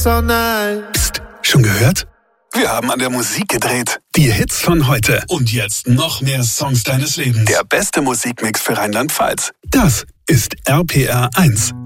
So nice. Psst, schon gehört? Wir haben an der Musik gedreht. Die Hits von heute. Und jetzt noch mehr Songs deines Lebens. Der beste Musikmix für Rheinland-Pfalz. Das ist RPR 1.